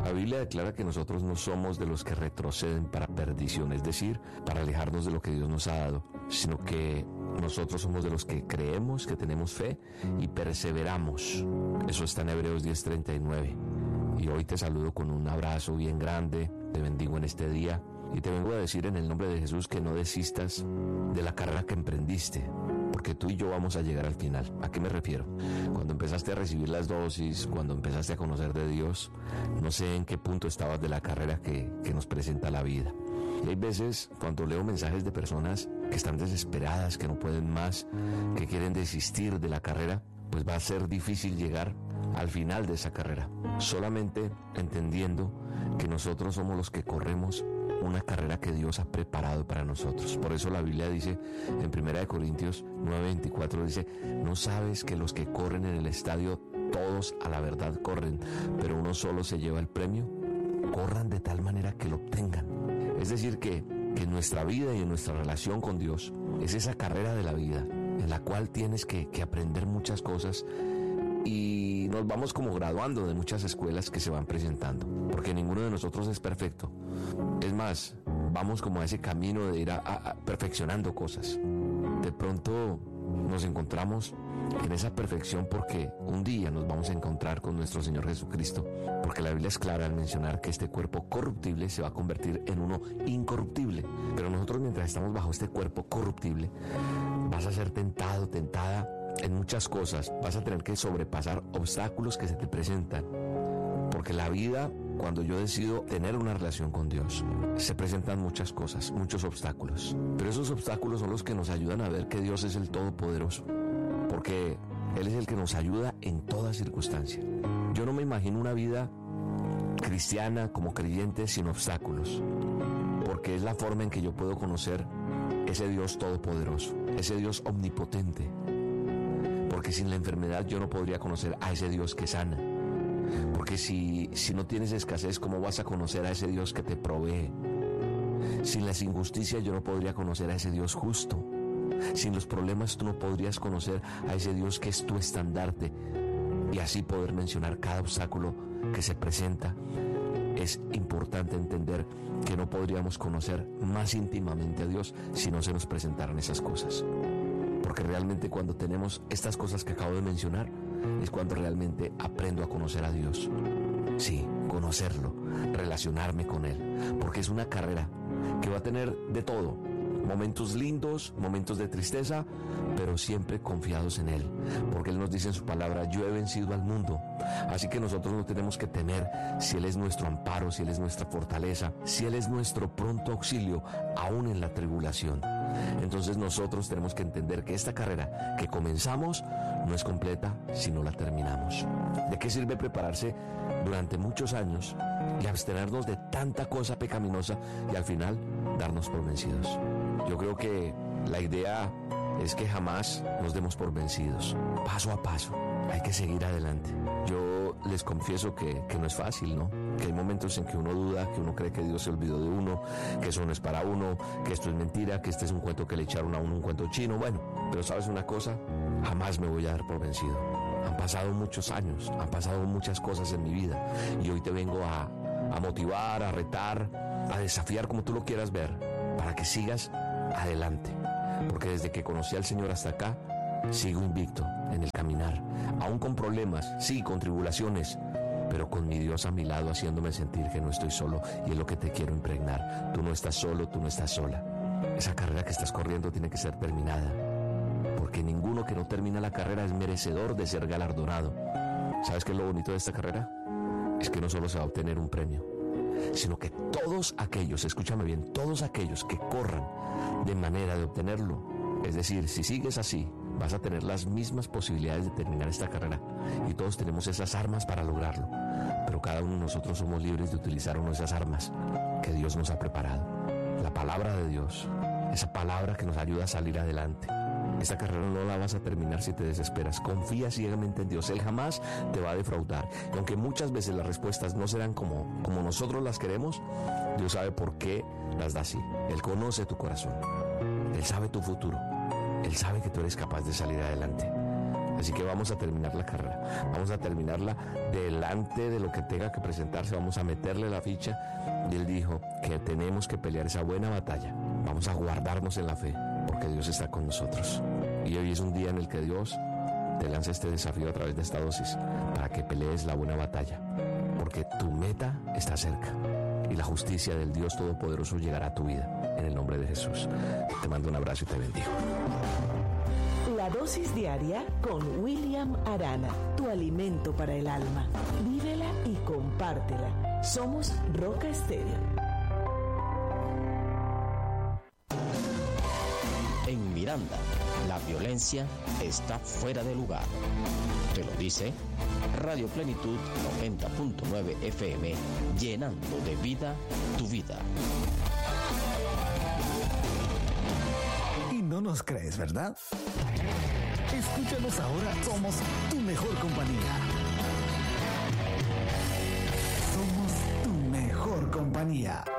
La Biblia declara que nosotros no somos de los que retroceden para perdición, es decir, para alejarnos de lo que Dios nos ha dado, sino que nosotros somos de los que creemos, que tenemos fe y perseveramos. Eso está en Hebreos 10:39. Y hoy te saludo con un abrazo bien grande, te bendigo en este día y te vengo a decir en el nombre de Jesús que no desistas de la carrera que emprendiste, porque tú y yo vamos a llegar al final. ¿A qué me refiero? Cuando empezaste a recibir las dosis, cuando empezaste a conocer de Dios, no sé en qué punto estabas de la carrera que nos presenta la vida. Y hay veces cuando leo mensajes de personas que están desesperadas, que no pueden más, que quieren desistir de la carrera, pues va a ser difícil llegar al final de esa carrera. Solamente entendiendo que nosotros somos los que corremos una carrera que Dios ha preparado para nosotros. Por eso la Biblia dice en 1 Corintios 9:24, dice: ¿no sabes que los que corren en el estadio, todos a la verdad corren, pero uno solo se lleva el premio? Corran de tal manera que lo obtengan. Es decir, que en nuestra vida y en nuestra relación con Dios es esa carrera de la vida en la cual tienes que aprender muchas cosas, y nos vamos como graduando de muchas escuelas que se van presentando, porque ninguno de nosotros es perfecto. Es más, vamos como a ese camino de ir a perfeccionando cosas. De pronto nos encontramos en esa perfección porque un día nos vamos a encontrar con nuestro Señor Jesucristo, porque la Biblia es clara al mencionar que este cuerpo corruptible se va a convertir en uno incorruptible. Pero nosotros, mientras estamos bajo este cuerpo corruptible, vas a ser tentado, tentada en muchas cosas. Vas a tener que sobrepasar obstáculos que se te presentan, porque la vida, cuando yo decido tener una relación con Dios, se presentan muchas cosas, muchos obstáculos. Pero esos obstáculos son los que nos ayudan a ver que Dios es el Todopoderoso, porque Él es el que nos ayuda en toda circunstancia. Yo no me imagino una vida cristiana como creyente sin obstáculos, porque es la forma en que yo puedo conocer ese Dios todopoderoso, ese Dios omnipotente. Porque sin la enfermedad yo no podría conocer a ese Dios que sana. Porque si no tienes escasez, ¿cómo vas a conocer a ese Dios que te provee? Sin las injusticias yo no podría conocer a ese Dios justo. Sin los problemas tú no podrías conocer a ese Dios que es tu estandarte. Y así poder mencionar cada obstáculo que se presenta. Es importante entender que no podríamos conocer más íntimamente a Dios si no se nos presentaran esas cosas. Porque realmente cuando tenemos estas cosas que acabo de mencionar, es cuando realmente aprendo a conocer a Dios. Sí, conocerlo, relacionarme con Él, porque es una carrera que va a tener de todo. Momentos lindos, momentos de tristeza, pero siempre confiados en Él, porque Él nos dice en su palabra: yo he vencido al mundo. Así que nosotros no tenemos que temer si Él es nuestro amparo, si Él es nuestra fortaleza, si Él es nuestro pronto auxilio, aún en la tribulación. Entonces nosotros tenemos que entender que esta carrera que comenzamos no es completa si no la terminamos. ¿De qué sirve prepararse durante muchos años y abstenernos de tanta cosa pecaminosa y al final darnos por vencidos? Yo creo que la idea es que jamás nos demos por vencidos. Paso a paso, hay que seguir adelante. Yo les confieso que no es fácil, ¿no? Que hay momentos en que uno duda, que uno cree que Dios se olvidó de uno, que eso no es para uno, que esto es mentira, que este es un cuento que le echaron a uno, un cuento chino. Bueno, pero ¿sabes una cosa? Jamás me voy a dar por vencido. Han pasado muchos años, han pasado muchas cosas en mi vida, y hoy te vengo a motivar, a retar, a desafiar, como tú lo quieras ver, para que sigas adelante. Porque desde que conocí al Señor hasta acá, sigo invicto en el caminar, aún con problemas, sí, con tribulaciones, pero con mi Dios a mi lado, haciéndome sentir que no estoy solo. Y es lo que te quiero impregnar: tú no estás solo, tú no estás sola. Esa carrera que estás corriendo tiene que ser terminada, porque ninguno que no termina la carrera es merecedor de ser galardonado. ¿Sabes qué es lo bonito de esta carrera? Es que no solo se va a obtener un premio, sino que todos aquellos, escúchame bien, todos aquellos que corran de manera de obtenerlo, es decir, si sigues así, vas a tener las mismas posibilidades de terminar esta carrera, y todos tenemos esas armas para lograrlo, pero cada uno de nosotros somos libres de utilizar una de esas armas que Dios nos ha preparado. La palabra de Dios, esa palabra que nos ayuda a salir adelante. Esta carrera no la vas a terminar si te desesperas. Confía ciegamente en Dios. Él jamás te va a defraudar. Y aunque muchas veces las respuestas no serán como nosotros las queremos, Dios sabe por qué las da así. Él conoce tu corazón. Él sabe tu futuro. Él sabe que tú eres capaz de salir adelante. Así que vamos a terminar la carrera, vamos a terminarla delante de lo que tenga que presentarse, vamos a meterle la ficha. Y él dijo que tenemos que pelear esa buena batalla, vamos a guardarnos en la fe, porque Dios está con nosotros. Y hoy es un día en el que Dios te lanza este desafío a través de esta dosis, para que pelees la buena batalla, porque tu meta está cerca y la justicia del Dios Todopoderoso llegará a tu vida. En el nombre de Jesús, te mando un abrazo y te bendigo. La dosis diaria con William Arana, tu alimento para el alma. Vívela y compártela. Somos Roca Estéreo. En Miranda, la violencia está fuera de lugar. Te lo dice Radio Plenitud 90.9 FM, llenando de vida tu vida. Y no nos crees, ¿verdad? Escúchanos ahora, somos tu mejor compañía. Somos tu mejor compañía.